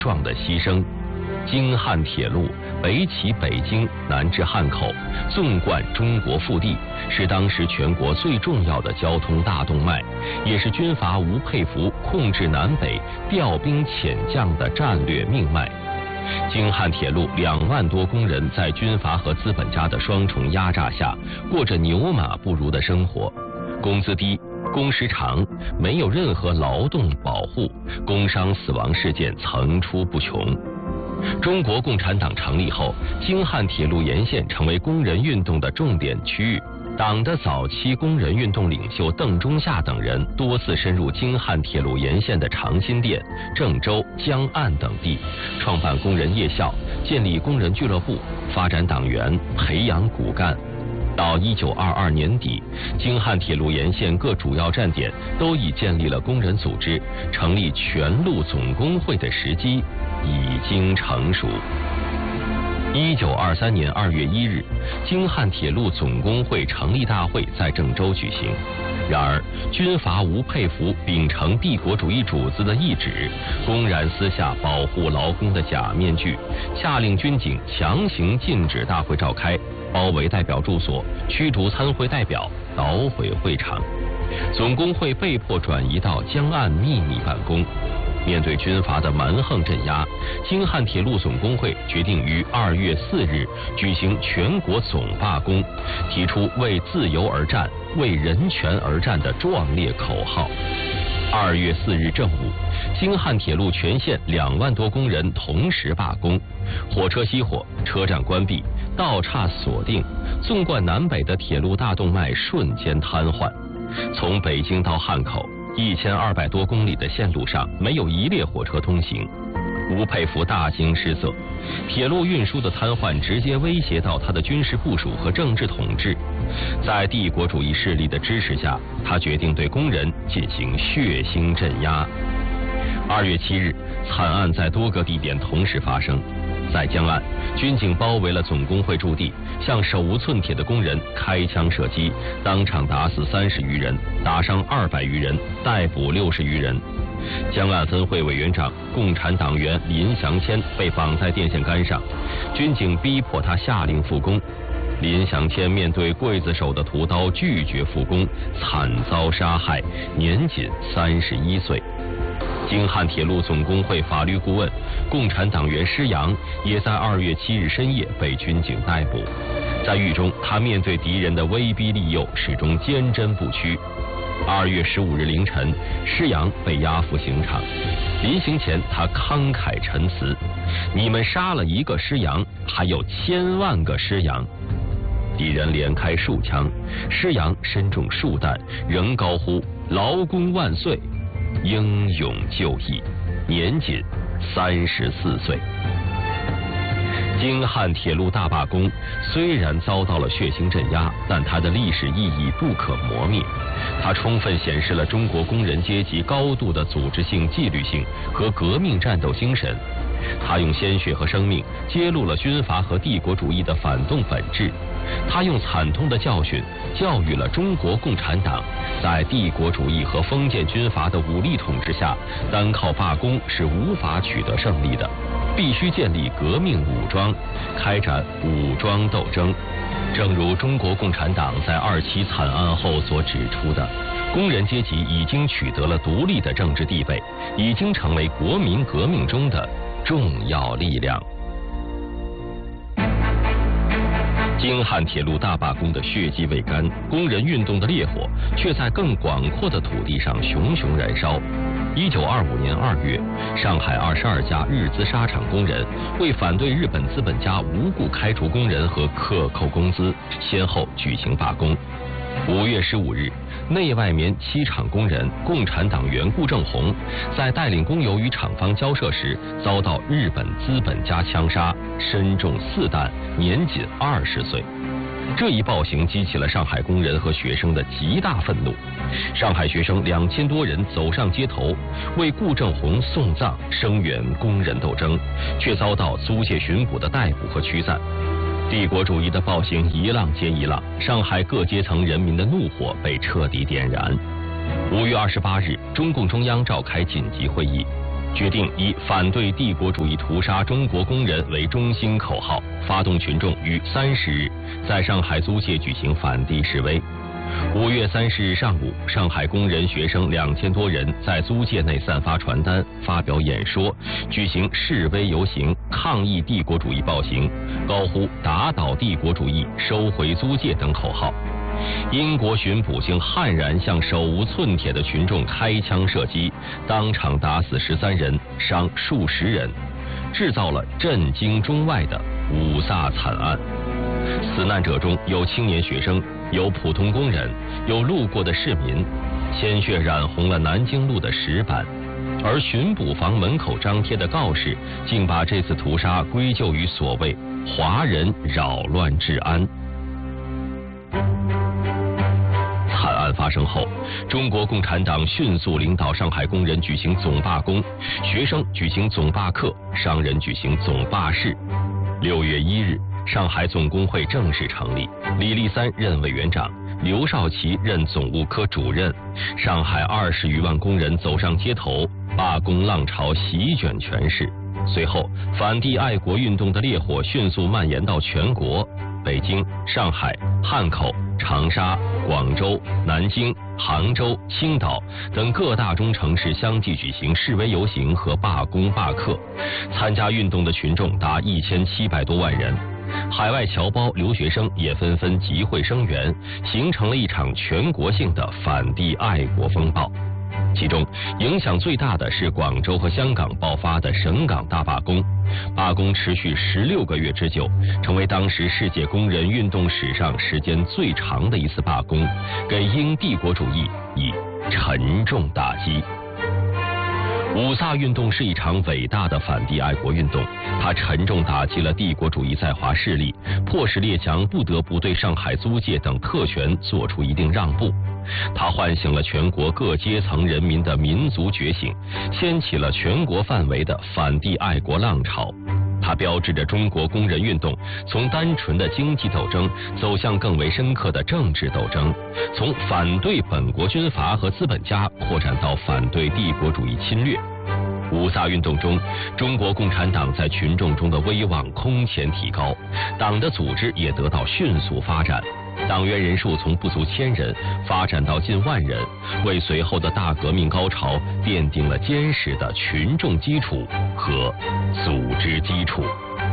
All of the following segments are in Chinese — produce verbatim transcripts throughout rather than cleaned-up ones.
壮的牺牲。京汉铁路北起北京，南至汉口，纵贯中国腹地，是当时全国最重要的交通大动脉，也是军阀吴佩孚控制南北、调兵遣将的战略命脉。京汉铁路两万多工人在军阀和资本家的双重压榨下，过着牛马不如的生活，工资低，工时长，没有任何劳动保护，工伤死亡事件层出不穷。中国共产党成立后，京汉铁路沿线成为工人运动的重点区域。党的早期工人运动领袖邓中夏等人多次深入京汉铁路沿线的长辛店、郑州、江岸等地，创办工人夜校，建立工人俱乐部，发展党员，培养骨干。到一九二二年底，京汉铁路沿线各主要站点都已建立了工人组织，成立全路总工会的时机已经成熟。一九二三年二月一日，京汉铁路总工会成立大会在郑州举行。然而，军阀吴佩孚秉承帝国主义主子的意志，公然撕下保护劳工的假面具，下令军警强行禁止大会召开，包围代表住所，驱逐参会代表，捣毁会场。总工会被迫转移到江岸秘密办公。面对军阀的蛮横镇压，京汉铁路总工会决定于二月四日举行全国总罢工，提出为自由而战、为人权而战的壮烈口号。二月四日正午，京汉铁路全线两万多工人同时罢工，火车熄火，车站关闭，道岔锁定，纵贯南北的铁路大动脉瞬间瘫痪。从北京到汉口一千二百多公里的线路上，没有一列火车通行。吴佩孚大惊失色，铁路运输的瘫痪直接威胁到他的军事部署和政治统治。在帝国主义势力的支持下，他决定对工人进行血腥镇压。二月七日，惨案在多个地点同时发生。在江岸，军警包围了总工会驻地，向手无寸铁的工人开枪射击，当场打死三十余人，打伤二百余人，逮捕六十余人。江岸分会委员长、共产党员林祥谦被绑在电线杆上，军警逼迫他下令复工。林祥谦面对刽子手的屠刀，拒绝复工，惨遭杀害，年仅三十一岁。京汉铁路总工会法律顾问、共产党员施洋也在二月七日深夜被军警逮捕。在狱中，他面对敌人的威逼利诱，始终坚贞不屈。二月十五日凌晨，施洋被押赴刑场。临行前，他慷慨陈词：“你们杀了一个施洋，还有千万个施洋。”敌人连开数枪，施洋身中数弹，仍高呼“劳工万岁”。英勇就义，年仅三十四岁。京汉铁路大罢工虽然遭到了血腥镇压，但它的历史意义不可磨灭。它充分显示了中国工人阶级高度的组织性、纪律性和革命战斗精神。它用鲜血和生命揭露了军阀和帝国主义的反动本质。他用惨痛的教训教育了中国共产党，在帝国主义和封建军阀的武力统治下，单靠罢工是无法取得胜利的，必须建立革命武装，开展武装斗争。正如中国共产党在二七惨案后所指出的，工人阶级已经取得了独立的政治地位，已经成为国民革命中的重要力量。京汉铁路大罢工的血迹未干，工人运动的烈火却在更广阔的土地上熊熊燃烧。一九二五年二月，上海二十二家日资纱厂工人为反对日本资本家无故开除工人和克扣工资，先后举行罢工。五月十五日，内外棉七厂工人共产党员顾正红在带领工友与厂方交涉时，遭到日本资本家枪杀，身中四弹，年仅二十岁。这一暴行激起了上海工人和学生的极大愤怒，上海学生两千多人走上街头，为顾正红送葬，声援工人斗争，却遭到租界巡捕的逮捕和驱散。帝国主义的暴行一浪接一浪，上海各阶层人民的怒火被彻底点燃。五月二十八日，中共中央召开紧急会议， 决定以反对帝国主义屠杀中国工人为中心口号，发动群众于三十日在上海租界举行反帝示威。五月三十日上午，上海工人学生两千多人在租界内散发传单、发表演说，举行示威游行，抗议帝国主义暴行，高呼“打倒帝国主义，收回租界”等口号。英国巡捕竟悍然向手无寸铁的群众开枪射击，当场打死十三人，伤数十人，制造了震惊中外的五卅惨案。死难者中有青年学生，有普通工人，有路过的市民，鲜血染红了南京路的石板，而巡捕房门口张贴的告示，竟把这次屠杀归咎于所谓华人扰乱治安。惨案发生后，中国共产党迅速领导上海工人举行总罢工，学生举行总罢课，商人举行总罢市。六月一日，上海总工会正式成立，李立三任委员长，刘少奇任总务科主任。上海二十余万工人走上街头，罢工浪潮席卷全市。随后，反帝爱国运动的烈火迅速蔓延到全国。北京、上海、汉口、长沙、广州、南京、杭州、青岛等各大中城市相继举行示威游行和罢工罢课，参加运动的群众达一千七百多万人。海外侨胞、留学生也纷纷集会声援，形成了一场全国性的反帝爱国风暴。其中影响最大的是广州和香港爆发的省港大罢工，罢工持续十六个月之久，成为当时世界工人运动史上时间最长的一次罢工，给英帝国主义以沉重打击。五卅运动是一场伟大的反帝爱国运动，它沉重打击了帝国主义在华势力，迫使列强不得不对上海租界等特权做出一定让步。它唤醒了全国各阶层人民的民族觉醒，掀起了全国范围的反帝爱国浪潮。它标志着中国工人运动从单纯的经济斗争走向更为深刻的政治斗争，从反对本国军阀和资本家扩展到反对帝国主义侵略。五卅运动中，中国共产党在群众中的威望空前提高，党的组织也得到迅速发展，党员人数从不足千人发展到近万人，为随后的大革命高潮奠定了坚实的群众基础和组织基础。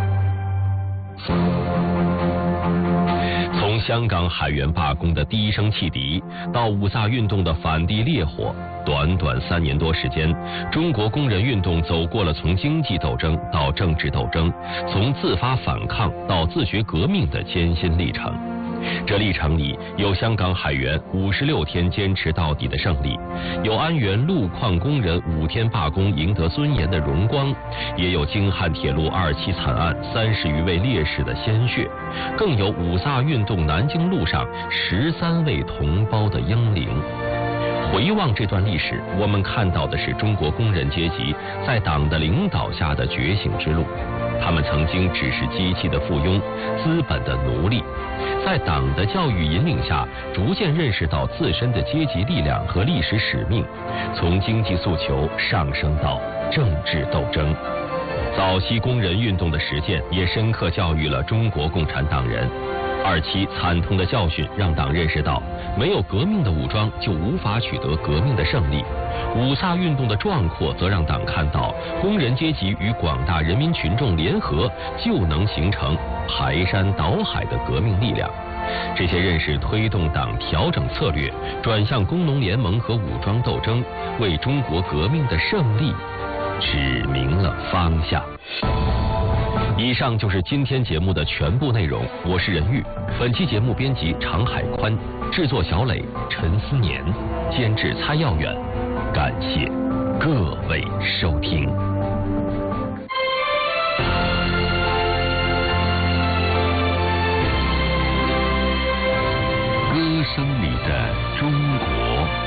从香港海员罢工的第一声汽笛，到五卅运动的反帝烈火，短短三年多时间，中国工人运动走过了从经济斗争到政治斗争，从自发反抗到自觉革命的艰辛历程。这历程里有香港海员五十六天坚持到底的胜利，有安源路矿工人五天罢工赢得尊严的荣光，也有京汉铁路二七惨案三十余位烈士的鲜血，更有五卅运动南京路上十三位同胞的英灵。回望这段历史，我们看到的是中国工人阶级在党的领导下的觉醒之路。他们曾经只是机器的附庸，资本的奴隶，在党的教育引领下，逐渐认识到自身的阶级力量和历史使命，从经济诉求上升到政治斗争。早期工人运动的实践也深刻教育了中国共产党人。二七惨痛的教训让党认识到，没有革命的武装就无法取得革命的胜利。五卅运动的壮阔则让党看到，工人阶级与广大人民群众联合就能形成排山倒海的革命力量。这些认识推动党调整策略，转向工农联盟和武装斗争，为中国革命的胜利指明了方向。以上就是今天节目的全部内容，我是任玉。本期节目编辑常海宽，制作小磊、陈思年，监制蔡耀远。感谢各位收听。